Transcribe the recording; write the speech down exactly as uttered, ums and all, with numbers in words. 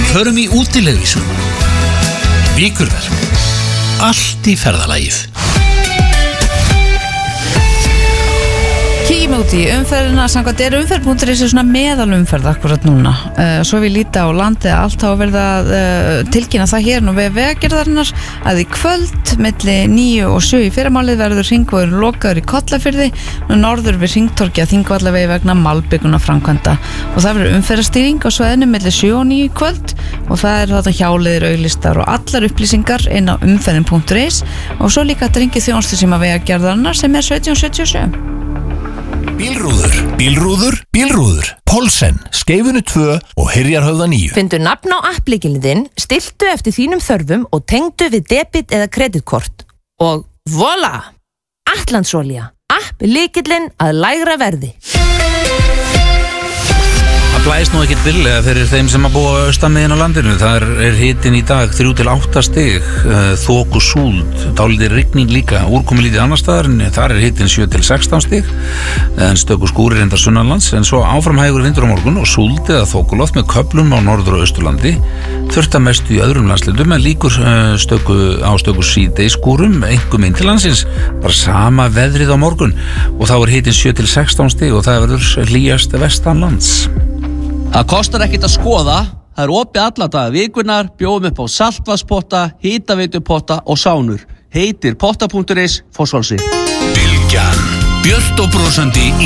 Förum í útilegu í sumar. Víkurverk. Allt í ferðalagið. Kíkjum út í umferðina, samkvæmt er umferð punktur is svona meðalumferð akkurat núna. Uh, svo við líta á landið allt á að verða uh, tilkynna það hér nú við vegagerðarinnar að í kvöld milli níu og sjö í fyrramálið verður hringvegurinn lokaður í Kollafirði og norður við hringtorgi að Þingvallavegi vegna malbikuna framkvæmda og það verður umferðarstýring á svæðinu milli sjö og níu í kvöld og það er þetta hjáleiðir, auglýstar og allar upplýsingar inn á umferðin punktur is og svo líka drengi þjónustu sem að vegagerðarinnar sem er sautján sjötíu og sjö. Bílrúður, bílrúður, bílrúður Pólsen, Skeifunu tvö og Hyrjarhöfða níu. Findu nafn á applikilin þinn, stiltu eftir þínum þörfum og tengdu við debit eða kreditkort og voila! Atlandsolía, app lykillinn að lægra verði. Það blæst nú ekkert billega fyrir þeim sem að búa austan á landinu. Það er, er hitinn í dag þrjú til átta stig, þoku súld, dálítið rigning líka, úrkomi lítið annar staðar en þar er hitinn sjö til sextán stig, en stöku skúrir reyndar sunnanlands, en svo áframhægur vindur á morgun og súld eða þokuloft með köflum á norður- og austurlandi, þurft að mestu í öðrum landslundum en líkur stöku, á stöku síðdeisskúrum, einkum inn til landsins, bara sama veðrið á morgun og þá er hitinn sjö til sextán stig og það verður hlýjast vestanlands. Það kostar ekkert að skoða, það er opið alla daga vikunar, bjóðum upp á saltvarspotta, hitaveitupotta og sánur. Heitir potta punktur is, Fossvolsi. Bylgjan, björt og brosandi í